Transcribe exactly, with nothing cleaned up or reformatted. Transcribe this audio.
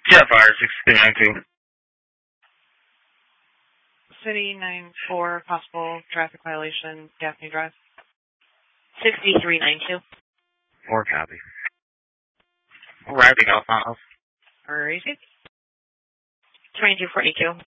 Jetfire six three nine two. City nine four, possible traffic violation, Gaffney Drive. sixty-three ninety-two. Four copy. Arriving Los Santos. Alright. twenty-two forty-two.